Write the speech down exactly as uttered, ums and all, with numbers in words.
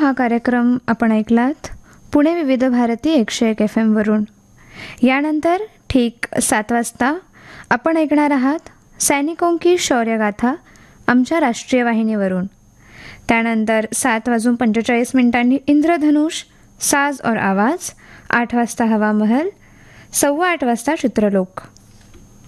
हा कार्यक्रम आपण ऐकलात पुणे विविध भारती एकशे एक एफ एमवरून. यानंतर ठीक सात वाजता आपण ऐकणार आहात सैनिकों की शौर्यगाथा आमच्या राष्ट्रीय वाहिनीवरून. त्यानंतर सात वाजून पंचेचाळीस मिनिटांनी इंद्रधनुष साज और आवाज, आठ वाजता हवा महल, सव्वा आठ वाजता चित्रलोक.